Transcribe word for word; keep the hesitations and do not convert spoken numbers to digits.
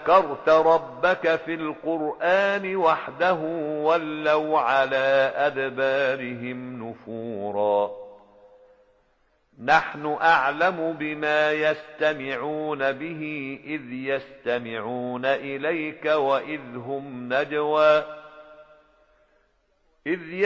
ذكرت ربك في القرآن وحده ولوا على أدبارهم نفورا نحن أعلم بما يستمعون به إذ يستمعون إليك وإذ هم نجوى إذ